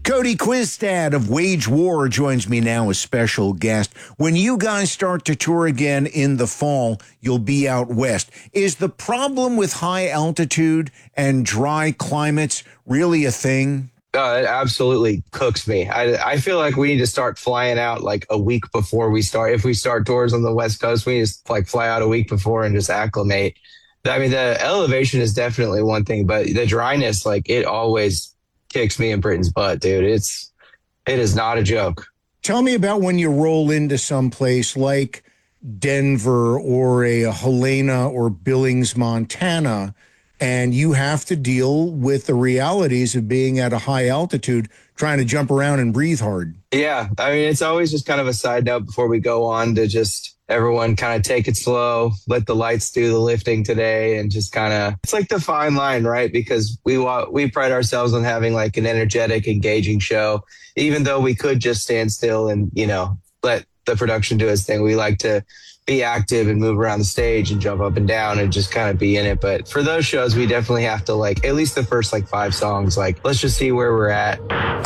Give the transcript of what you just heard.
Cody Quistad of Wage War joins me now as special guest. When you guys start to tour again in the fall, you'll be out west. Is the problem with high altitude and dry climates really a thing? It absolutely cooks me. I feel like we need to start flying out like a week before we start. If we start tours on the West Coast, we just like fly out a week before and just acclimate. I mean, the elevation is definitely one thing, but the dryness, like it always kicks me in Britain's butt, dude. It is not a joke. Tell me about when you roll into some place like Denver or a Helena or Billings, Montana, and you have to deal with the realities of being at a high altitude, trying to jump around and breathe hard. Yeah. I mean, it's always just kind of a side note before we go on to just everyone kind of take it slow, let the lights do the lifting today, and just kind of, it's like the fine line, right? Because we pride ourselves on having like an energetic, engaging show, even though we could just stand still and, let the production do its thing. We like to be active and move around the stage and jump up and down and just kind of be in it. But for those shows, we definitely have to like, at least the first like 5 songs, like, let's just see where we're at.